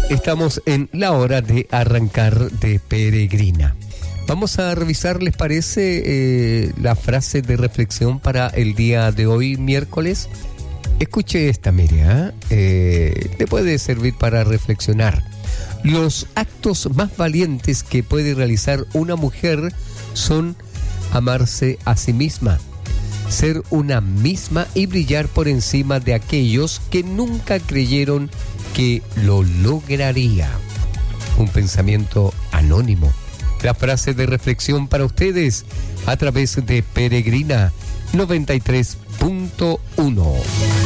Estamos en la hora de arrancar de Peregrina. Vamos a revisar, ¿les parece la frase de reflexión para el día de hoy, miércoles? Escuche esta, Miriam, le puede servir para reflexionar. Los actos más valientes que puede realizar una mujer son amarse a sí misma, ser una misma y brillar por encima de aquellos que nunca creyeron que lo lograría. Un pensamiento anónimo. La frase de reflexión para ustedes a través de Peregrina 93.1.